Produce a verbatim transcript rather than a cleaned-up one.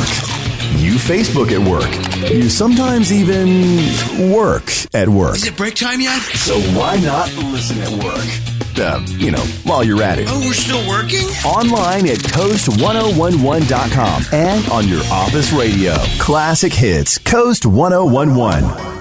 work. You Facebook at work. You sometimes even work at work. Is it break time yet? So why not listen at work? Uh, you know, while you're at it. Oh, we're still working? Online at coast ten eleven dot com and on your office radio. Classic Hits, Coast ten eleven.